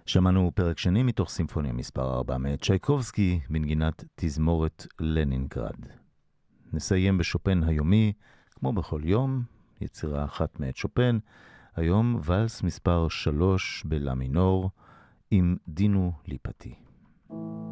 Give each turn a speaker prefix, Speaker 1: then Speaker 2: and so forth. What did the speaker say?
Speaker 1: שמענו פרק שני מתוך סימפוניה מספר 4 מאת צ'ייקובסקי בנגינת תזמורת לנינגרד. נסיים בשופן היומי, כמו בכל יום, יצירה אחת מאת שופן, היום ולס מספר 3 בלה מינור עם דינו ליפתי.